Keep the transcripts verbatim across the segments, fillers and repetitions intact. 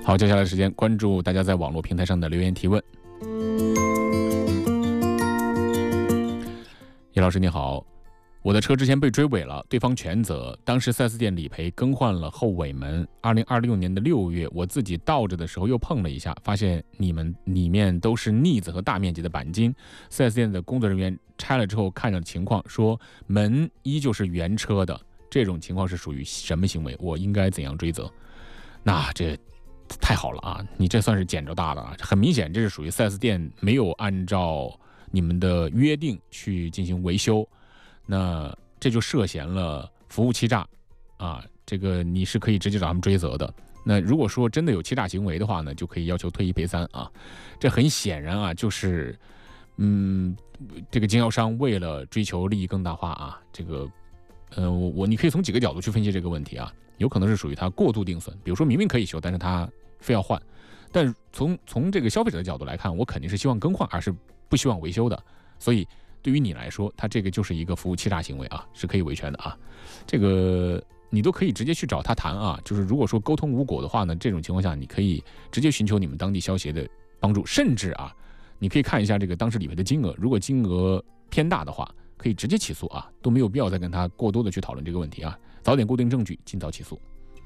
好，接下来的时间关注大家在网络平台上的留言提问。叶老师你好，我的车之前被追尾了，对方全责，当时 四 S 店理赔更换了后尾门。二零二六年的六月，我自己倒着的时候又碰了一下，发现你们里面都是腻子和大面积的钣金。四 S 店的工作人员拆了之后看着情况，说门依旧是原车的，这种情况是属于什么行为？我应该怎样追责？那这太好了啊，你这算是捡着大的啊！很明显，这是属于 四 S 店没有按照你们的约定去进行维修，那这就涉嫌了服务欺诈啊！这个你是可以直接找他们追责的。那如果说真的有欺诈行为的话呢，就可以要求退一赔三啊！这很显然啊，就是嗯，这个经销商为了追求利益更大化啊，这个呃，我我你可以从几个角度去分析这个问题啊。有可能是属于他过度定损，比如说明明可以修，但是他非要换。但从从这个消费者的角度来看，我肯定是希望更换，而是不希望维修的。所以对于你来说，他这个就是一个服务欺诈行为啊，是可以维权的啊。这个你都可以直接去找他谈啊。就是如果说沟通无果的话呢，这种情况下你可以直接寻求你们当地消协的帮助，甚至啊，你可以看一下这个当时理赔的金额，如果金额偏大的话，可以直接起诉啊，都没有必要再跟他过多的去讨论这个问题啊。早点固定证据，尽早起诉。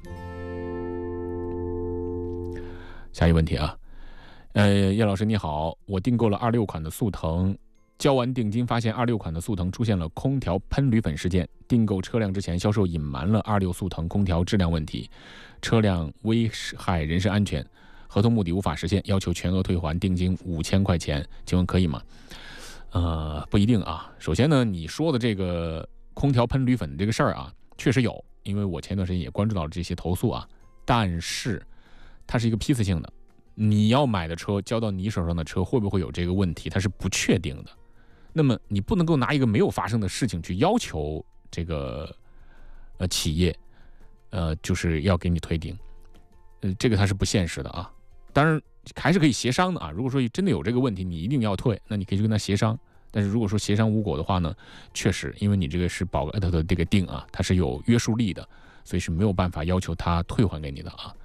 下一个问题啊，呃，叶老师你好，我订购了二六款的速腾，交完定金发现二六款的速腾出现了空调喷铝粉事件，订购车辆之前销售隐瞒了二六速腾空调质量问题，车辆危害人身安全，合同目的无法实现，要求全额退还定金五千块钱，请问可以吗？呃，不一定啊。首先呢，你说的这个空调喷铝粉的这个事儿啊，确实有，因为我前段时间也关注到了这些投诉啊，但是它是一个批次性的，你要买的车交到你手上的车会不会有这个问题，它是不确定的。那么你不能够拿一个没有发生的事情去要求这个呃企业呃就是要给你退订，呃这个它是不现实的啊。当然还是可以协商的啊，如果说真的有这个问题，你一定要退，那你可以去跟他协商。但是如果说协商无果的话呢，确实因为你这个是保额的这个定啊，它是有约束力的，所以是没有办法要求他退还给你的啊。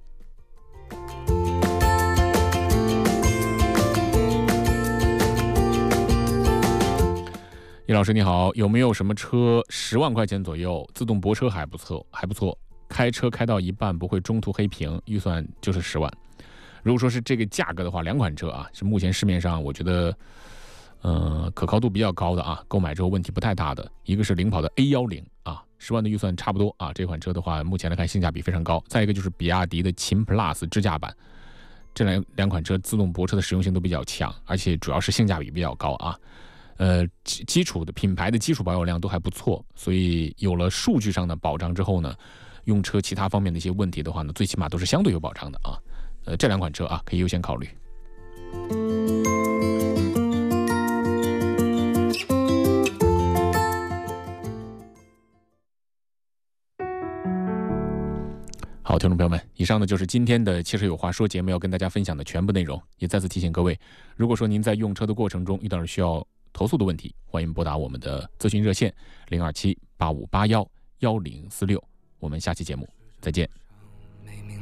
叶老师你好，有没有什么车十万块钱左右，自动泊车还不错，还不错，开车开到一半不会中途黑屏，预算就是十万。如果说是这个价格的话，两款车啊，是目前市面上我觉得呃，可靠度比较高的啊，购买之后问题不太大的，一个是领跑的 A 一十 啊，十万的预算差不多啊，这款车的话，目前来看性价比非常高。再一个就是比亚迪的秦 Plus 智驾版，这两两款车自动泊车的实用性都比较强，而且主要是性价比比较高啊。呃，基础的品牌的基础保有量都还不错，所以有了数据上的保障之后呢，用车其他方面的一些问题的话呢，最起码都是相对有保障的啊。呃，这两款车啊，可以优先考虑。好，听众朋友们，以上呢就是今天的汽车有话说节目要跟大家分享的全部内容。也再次提醒各位，如果说您在用车的过程中遇到了需要投诉的问题，欢迎拨打我们的咨询热线零二七八五八幺幺零四六。我们下期节目再见。